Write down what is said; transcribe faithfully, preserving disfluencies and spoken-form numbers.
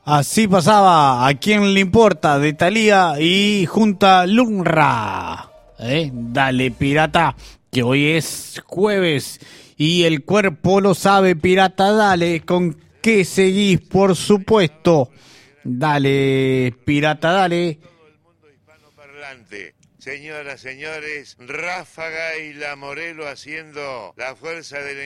Así pasaba A quién le importa de Thalía y junta Lunra. ¿Eh? Dale, pirata, que hoy es jueves y el cuerpo lo sabe, pirata. Dale, ¿con qué seguís? Por supuesto. Dale, pirata, dale. Todo el mundo hispanoparlante. Señoras, señores, Ráfaga y la Morelo haciendo la fuerza del